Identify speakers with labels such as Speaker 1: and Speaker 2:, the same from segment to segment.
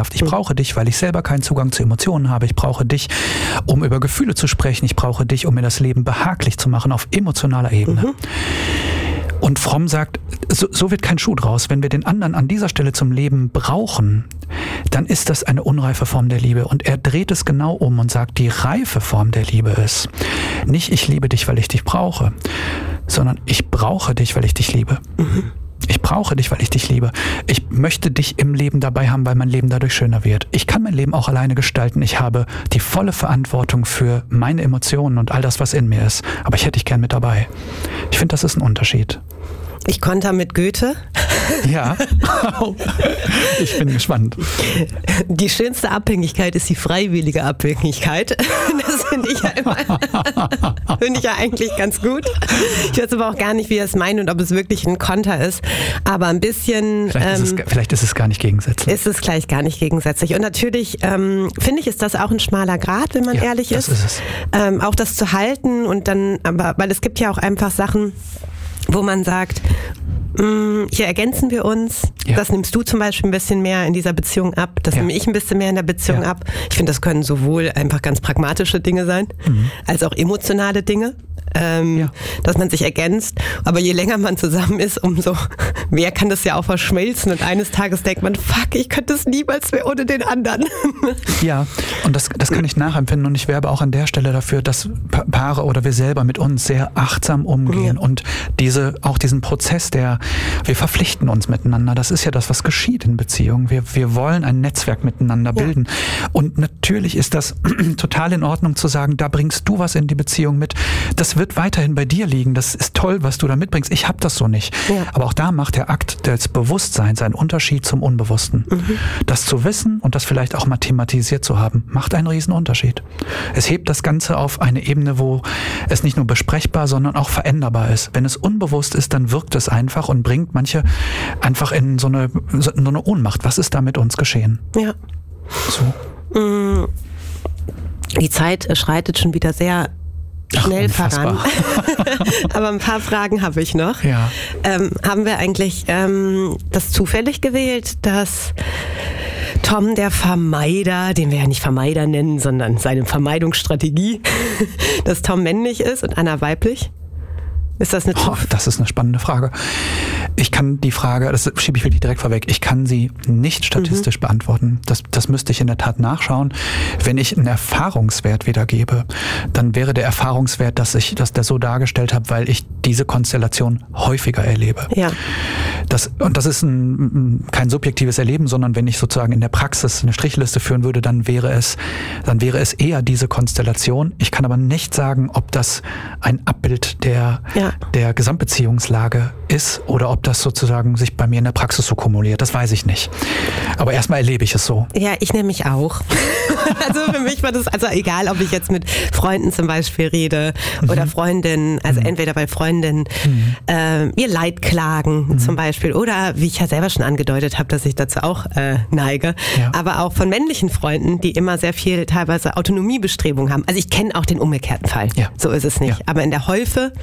Speaker 1: Leidenschaft. Ich brauche dich, weil ich selber keinen Zugang zu Emotionen habe. Ich brauche dich, um über Gefühle zu sprechen. Ich brauche dich, um mir das Leben behaglich zu machen auf emotionaler Ebene. Und Fromm sagt, so wird kein Schuh draus. Wenn wir den anderen an dieser Stelle zum Leben brauchen, dann ist das eine unreife Form der Liebe. Und er dreht es genau um und sagt, die reife Form der Liebe ist nicht, ich liebe dich, weil ich dich brauche, sondern ich brauche dich, weil ich dich liebe. Ich brauche dich, weil ich dich liebe. Ich möchte dich im Leben dabei haben, weil mein Leben dadurch schöner wird. Ich kann mein Leben auch alleine gestalten. Ich habe die volle Verantwortung für meine Emotionen und all das, was in mir ist. Aber ich hätte dich gern mit dabei. Ich finde, das ist ein Unterschied.
Speaker 2: Ich konter mit Goethe.
Speaker 1: Ja, ich bin gespannt.
Speaker 2: Die schönste Abhängigkeit ist die freiwillige Abhängigkeit. Das finde ich ja eigentlich ganz gut. Ich weiß aber auch gar nicht, wie er es meint und ob es wirklich ein Konter ist. Aber ein bisschen...
Speaker 1: Vielleicht ist es gar nicht gegensätzlich.
Speaker 2: Ist es gleich gar nicht gegensätzlich. Und natürlich finde ich, ist das auch ein schmaler Grat, wenn man ehrlich ist.
Speaker 1: Das ist es.
Speaker 2: Auch das zu halten und dann, aber weil es gibt ja auch einfach Sachen, wo man sagt, hier ergänzen wir uns. Ja. Das nimmst du zum Beispiel ein bisschen mehr in dieser Beziehung ab. Das nehme ich ein bisschen mehr in der Beziehung ab. Ich finde, das können sowohl einfach ganz pragmatische Dinge sein, als auch emotionale Dinge. Dass man sich ergänzt. Aber je länger man zusammen ist, umso mehr kann das ja auch verschmelzen. Und eines Tages denkt man, fuck, ich könnte es niemals mehr ohne den anderen.
Speaker 1: Ja, und das kann ich nachempfinden. Und ich werbe auch an der Stelle dafür, dass Paare oder wir selber mit uns sehr achtsam umgehen. Und auch diesen Prozess, wir verpflichten uns miteinander. Das ist ja das, was geschieht in Beziehungen. Wir wollen ein Netzwerk miteinander bilden. Und natürlich ist das total in Ordnung zu sagen, da bringst du was in die Beziehung mit. Das wird weiterhin bei dir liegen. Das ist toll, was du da mitbringst. Ich habe das so nicht. Ja. Aber auch da macht der Akt des Bewusstseins einen Unterschied zum Unbewussten. Das zu wissen und das vielleicht auch mal thematisiert zu haben, macht einen riesen Unterschied. Es hebt das Ganze auf eine Ebene, wo es nicht nur besprechbar, sondern auch veränderbar ist. Wenn es unbewusst ist, dann wirkt es einfach und bringt manche einfach in so eine Ohnmacht. Was ist da mit uns geschehen?
Speaker 2: Ja.
Speaker 1: So.
Speaker 2: Die Zeit schreitet schon wieder sehr schnell voran. Aber ein paar Fragen habe ich noch.
Speaker 1: Ja.
Speaker 2: Haben wir eigentlich das zufällig gewählt, dass Tom der Vermeider, den wir ja nicht Vermeider nennen, sondern seine Vermeidungsstrategie, dass Tom männlich ist und Anna weiblich? Ist das
Speaker 1: das ist eine spannende Frage. Ich kann die Frage, das schiebe ich wirklich direkt vorweg, ich kann sie nicht statistisch beantworten. Das müsste ich in der Tat nachschauen. Wenn ich einen Erfahrungswert wiedergebe, dann wäre der Erfahrungswert, dass der so dargestellt habe, weil ich diese Konstellation häufiger erlebe.
Speaker 2: Ja.
Speaker 1: Und das ist kein subjektives Erleben, sondern wenn ich sozusagen in der Praxis eine Strichliste führen würde, dann wäre es eher diese Konstellation. Ich kann aber nicht sagen, ob das ein Abbild der Gesamtbeziehungslage ist oder ob das sozusagen sich bei mir in der Praxis so kumuliert. Das weiß ich nicht. Aber erstmal erlebe ich es so.
Speaker 2: Ja, ich nämlich auch. Also für mich war das, also egal, ob ich jetzt mit Freunden zum Beispiel rede oder Freundinnen, also entweder bei Freundinnen ihr Leid klagen zum Beispiel oder wie ich ja selber schon angedeutet habe, dass ich dazu auch neige, aber auch von männlichen Freunden, die immer sehr viel teilweise Autonomiebestrebungen haben. Also ich kenne auch den umgekehrten Fall. Ja. So ist es nicht. Ja. Aber in der Häufe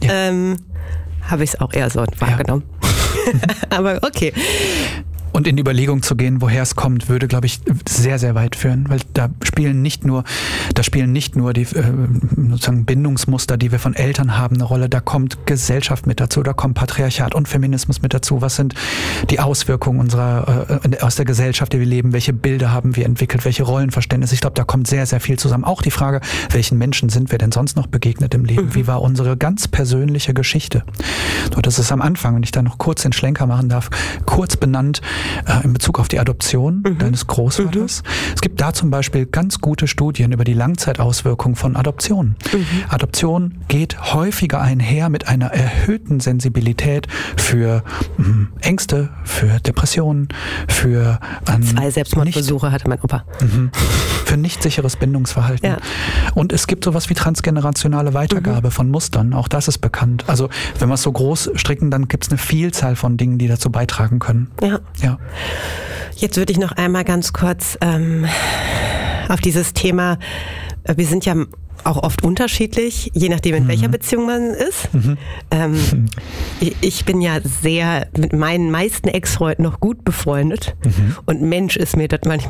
Speaker 2: habe ich es auch eher so wahrgenommen. Aber okay.
Speaker 1: Und in die Überlegung zu gehen, woher es kommt, würde, glaube ich, sehr, sehr weit führen, weil da spielen nicht nur die sozusagen Bindungsmuster, die wir von Eltern haben, eine Rolle. Da kommt Gesellschaft mit dazu, da kommt Patriarchat und Feminismus mit dazu. Was sind die Auswirkungen aus der Gesellschaft, die wir leben? Welche Bilder haben wir entwickelt? Welche Rollenverständnisse? Ich glaube, da kommt sehr, sehr viel zusammen. Auch die Frage, welchen Menschen sind wir denn sonst noch begegnet im Leben? Wie war unsere ganz persönliche Geschichte? So, das ist am Anfang, wenn ich da noch kurz den Schlenker machen darf, kurz benannt, in Bezug auf die Adoption deines Großvaters. Es gibt da zum Beispiel ganz gute Studien über die Langzeitauswirkungen von Adoption. Adoption geht häufiger einher mit einer erhöhten Sensibilität für Ängste, für Depressionen, für
Speaker 2: 2 Selbstmordversuche hatte mein Opa.
Speaker 1: Für nicht sicheres Bindungsverhalten. Ja. Und es gibt sowas wie transgenerationale Weitergabe von Mustern. Auch das ist bekannt. Also wenn wir es so groß stricken, dann gibt es eine Vielzahl von Dingen, die dazu beitragen können. Ja.
Speaker 2: Jetzt würde ich noch einmal ganz kurz auf dieses Thema, wir sind ja auch oft unterschiedlich, je nachdem in welcher Beziehung man ist. Ich bin ja sehr mit meinen meisten Ex-Freunden noch gut befreundet und Mensch ist mir das manchmal